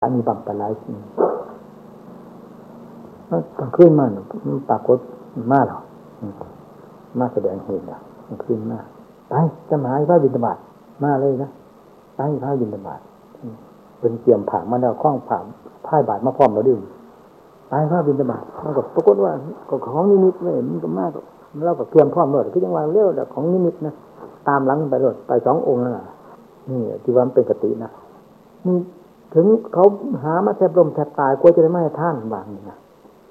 มีบังปลายกลางคืนมาปรากฏมาหรอมาแสดงเหตุอ่ะกลางคืนมาไปจะมาให้พระบิณฑบาตมาเลยนะไปพระบิณฑบาตเป็นเตรียมผ่ามาแล้วคล้องผ่าพ่ายบาทมาพร้อมแล้วดื่มไปพระบิณฑบาตมันก็ปรากฏว่าของนิมิตไม่มันก็มากเราก็เตรียมพร้อมเลยคือยังวางเลี้ยวแต่ของนิมิตนะตามหลังไปรถไป2 องค์นั่นแหละนี่ที่ว่าเป็นกตินะนี่ถึงเขาหามาแทบลมแทบตายกลัวจะได้ไม่ให้ท่านบางนี่นะ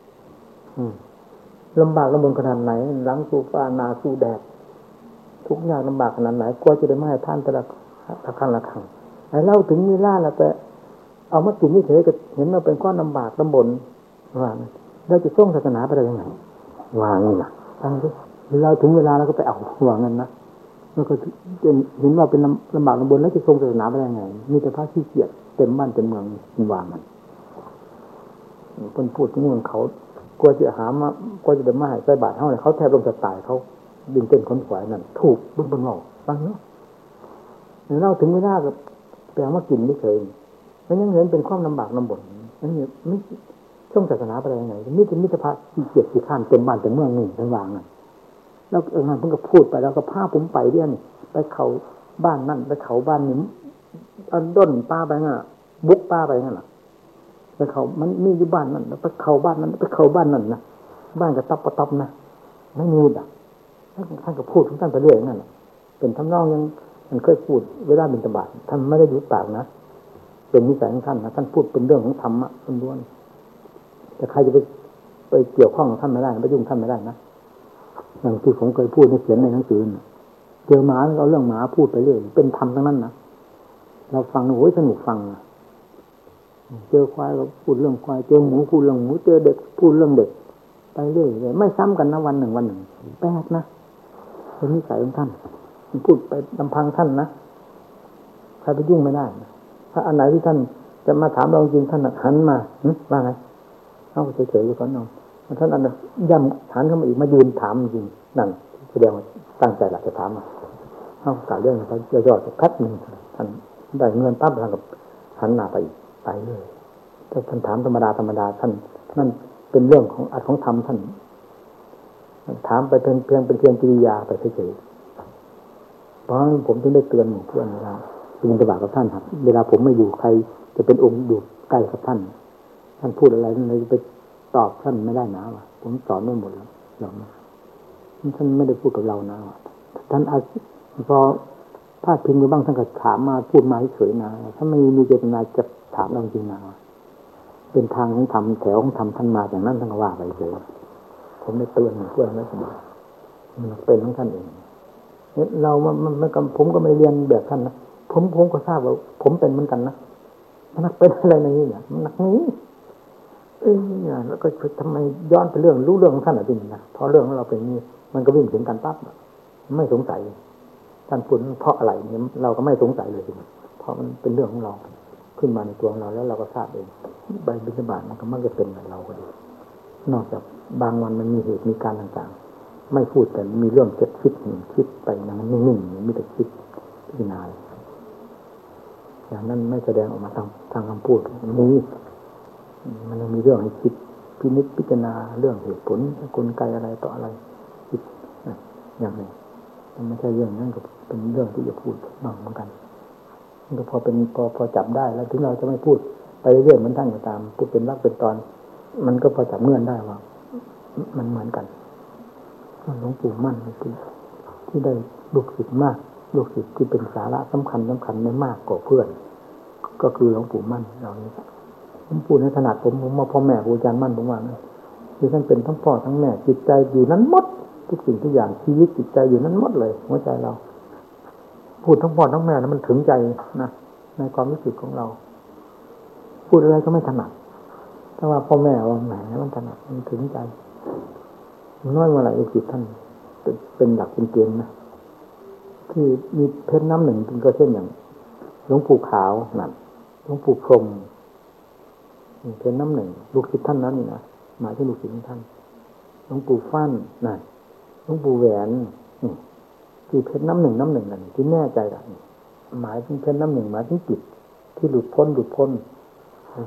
ลำบากลำบนขนาดไหนหลังสู่ฟ้านาสู่แดดทุกข์ยากลำบากขนาดไหนกลัวจะได้ไม่ให้ท่านแต่ละครั้งละครั้งไอ้เล่าถึงเวลาแล้วแต่เอามากินนี่เฉยก็เห็นว่าเป็นข้อลำบากลำบนว่าเราจะส่งศาสนาไปได้ยังไงวางนี่นะฟังดิเราถึงเวลาแล้วก็ไปเอาวางเงินนะแล้วก็เห็นว่าเป็นลำบากลำบนแล้วจะส่งศาสนาไปได้ยังไงมีแต่พระขี้เกียจเต็มบ้านเต็มเมืองวางมันคนพูดถึงเมืองเขากลัวจะหามากลัวจะได้มาให้ใส่บาตรเท่าไหร่เขาแทบลงจะตายเขาดินเต้นขนขวายนั่นถูกบุญบนหอกฟังเนาะเราถึงไม่น่ากับแปลว่ากินไม่เคยมันยังเห็นเป็นความลำบากลำบนนั่นเนี่ยไม่ช่องศาสนาไปยังไงนี่เป็นมิตรภาพที่เกียรติข้านเต็มบ้านเต็มเมืองนี่ทั้งวางนั่นแล้วงานเพิ่งก็พูดไปแล้วก็พาผมไปเรื่อยนี่ไปเขาบ้านนั่นไปเขาบ้านนี้อันด้นป้าไปงั้นบุกป้าไปงั้นน่ะไปเขามันมีอยู่บ้านนั่นไปเขาบ้านนั้นไปเขาบ้านนั่นนะบ้านกระต๊อบกระต๊อบนะไม่มีอ่ะท่านก็พูดของท่านไปเรื่อยนั่นแหละเป็นทำนองยังมันเคยพูดเวลาบิณฑบาตท่านไม่ได้หยุดปากนะเป็นนิสัยของท่านนะท่านพูดเป็นเรื่องของธรรมะล้วนๆแต่ใครจะไปเกี่ยวข้องกับท่านไม่ได้ไปยุ่งท่านไม่ได้นะอย่างที่ผมเคยพูดในเขียนในหนังสือเจอหมาเราเรื่องหมาพูดไปเรื่อยเป็นธรรมทั้งนั้นนะเราฟังโอ้ยสนุกฟังเจอควายเราพูดเรื่องควายเจอหมูพูดเรื่องหมูเจอเด็กพูดเรื่องเด็กไปเรื่อยเลยไม่ซ้ำกันนะวันหนึ่งแปลกนะเป็นนิสัยของท่านพูดไปลำพังท่านนะใครไปยุ่งไม่ได้ถ้าอันไหนที่ท่านจะมาถามเราจริงท่านหันมาว่าไงเขาเฉยๆอยู่ก่อนน้องท่านอันนั้นย่ำหันเข้ามาอีกมายืนถามจริงนั่นแสดงว่าตั้งใจหลักจะถามเขากล่าวเรื่องไปย่อๆสักแป๊บนึงท่านได้เงินปั๊บท่านกับหันหน้าไปเลยแต่ท่านถามธรรมดาท่านนั่นเป็นเรื่องของอัตของธรรมท่านถามไปเป็นเพียงกิริยาไปเฉยๆเพราะผมจึงได้เตือนหมู่เพื่อนว่าเป็นบิณฑบาตกับท่านครับเวลาผมไม่อยู่ใครจะเป็นองค์อยู่ใกล้กับท่านพูดอะไรนั่นเลยไปตอบท่านไม่ได้นะว่าผมสอนไม่หมดแล้วหรอกท่านไม่ได้พูดกับเรานะท่านพอพาดพิงไปบ้างท่านก็ถามมาพูดมาเฉยๆนะถ้าไม่มีเจตนาจะถามเราจริงนะเป็นทางของธรรมแถวของธรรมท่านมาอย่างนั้นท่านก็ว่าไปเฉยผมได้เตือนเพื่อนไว้เสมอมันเป็นของท่านเองเราผมก็ไม่เรียนแบบท่านนะผมก็ทราบว่าผมเป็นเหมือนกันนะมันเป็นอะไรในนี้เนี่ยมันหนักนี้แล้วก็ทำไมย้อนไปเรื่องรู้เรื่องของท่านอะไรนี่นะเพราะเรื่องของเราเป็นนี้มันก็วิ่งถึงกันปั๊บไม่สงสัยท่านพูดเพราะอะไรเนี่ยเราก็ไม่สงสัยเลยเพราะมันเป็นเรื่องของเราขึ้นมาในตัวของเราแล้วเราก็ทราบเองใบบิณฑบาตมันก็มักจะเป็นกับเราก็ดีนอกจากบางวันมันมีเหตุมีการต่างๆไม่พูดแต่มีเรื่องเจ็บคิดไปอย่างนั้นนิ่งๆมีแต่คิดพิจารณาอย่างนั้นไม่แสดงออกมาทางคำพูดนี้มันยังมีเรื่องให้คิดพิจารณาเรื่องเหตุผลกลไกอะไรต่ออะไรคิดอย่างนี้มันไม่ใช่เรื่องนั้นก็เป็นเรื่องที่จะพูดบ้างเหมือนกันมันก็พอจับได้แล้วถึงเราจะไม่พูดไปเรื่อยๆเหมือนท่านก็ตามพูดเป็นรากเป็นตอนมันก็พอจับเงื่อนได้ว่ามันเหมือนกันหลวงปู่มั่นที่ได้ลูกศิษย์มากลูกศิษย์ที่เป็นสาระสำคัญไม่มากกว่าเพื่อนก็คือหลวงปู่มั่นเรานี้ผมพูดในขนาดผมมาพ่อแม่ครูอาจารย์มั่นผมว่าคือท่านเป็นทั้งพ่อทั้งแม่จิตใจอยู่นั้นหมดทุกสิ่งทุกอย่างชีวิตจิตใจอยู่นั้นหมดเลยหัวใจเราพูดทั้งพ่อทั้งแม่แล้วมันถึงใจนะในความรู้สึกของเราพูดอะไรก็ไม่ถนัดถ้าว่าพ่อแม่ว่าแหมมันถนัดมันถึงใจน้อยเมื่อไหร่จิตท่านเป็นหลักเป็นเกณฑ์นะที่มีเพชรน้ำหนึ่งเป็นก็เช่นอย่างหลวงปู่ขาวนั่นหลวงปู่พรหมเพชรน้ำหนึ่งลูกศิษย์ท่านนั้นนี่นะหมายถึงลูกศิษย์ของท่านหลวงปู่ฟั่นนั่นหลวงปู่แหวนที่เพชรน้ำหนึ่งนั่นที่แน่ใจหมายถึงเพชรน้ำหนึ่งหมายถึงจิตที่หลุดพ้น